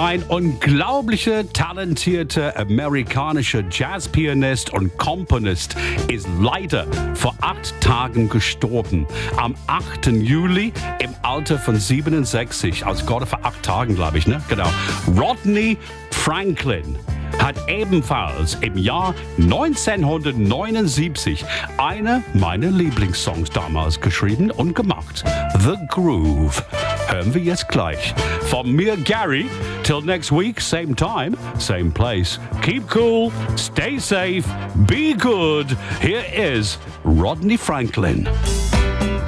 Ein unglaublicher, talentierter amerikanischer Jazzpianist und Komponist ist leider vor 8 Tagen gestorben. Am 8. Juli im Alter von 67. Also gerade vor 8 Tagen, glaube ich, ne? Genau. Rodney Franklin hat ebenfalls im Jahr 1979 eine meiner Lieblingssongs damals geschrieben und gemacht. The Groove. Hören wir jetzt gleich. Von mir, Gary. Till next week, same time, same place. Keep cool, stay safe, be good. Here is Rodney Franklin.